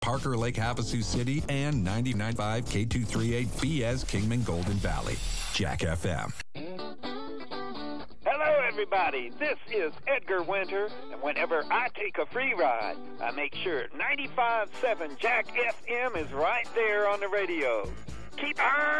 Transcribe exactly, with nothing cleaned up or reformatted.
Parker Lake, Havasu City, and ninety-nine point five K two thirty-eight B S Kingman Golden Valley. Jack F M. Hello, everybody. This is Edgar Winter, and whenever I take a free ride, I make sure ninety-five point seven Jack F M is right there on the radio. Keep on